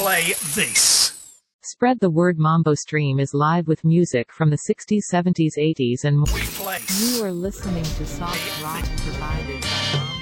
play this. Spread the Word Mambo stream is live with music from the 60s, 70s, 80s and more. We play. You are listening to soft rock provided by Mambo.